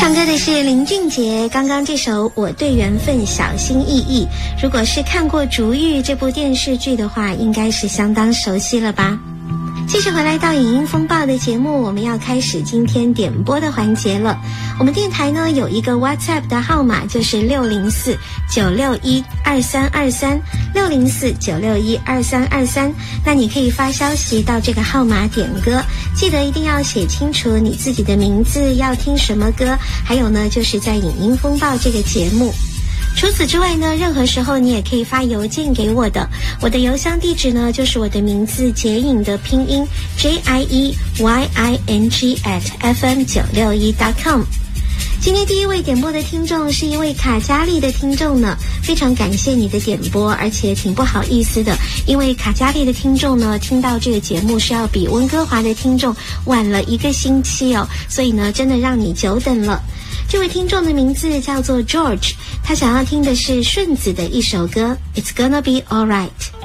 唱歌的是林俊杰，刚刚这首《我对缘分小心翼翼》，如果是看过《逐玉》这部电视剧的话，应该是相当熟悉了吧。继续回来到影音风暴的节目，我们要开始今天点播的环节了。我们电台呢有一个 WhatsApp 的号码，就是604-961-2323，604-961-2323。那你可以发消息到这个号码点歌，记得一定要写清楚你自己的名字，要听什么歌，还有呢就是在影音风暴这个节目。除此之外呢，任何时候你也可以发邮件给我的，我的邮箱地址呢就是我的名字杰颖的拼音 JIEYING@fm961.com。今天第一位点播的听众是一位卡加利的听众呢，非常感谢你的点播，而且挺不好意思的，因为卡加利的听众呢听到这个节目是要比温哥华的听众晚了1个星期哦，所以呢真的让你久等了。这位听众的名字叫做 George， 他想要听的是顺子的一首歌 It's Gonna Be Alright。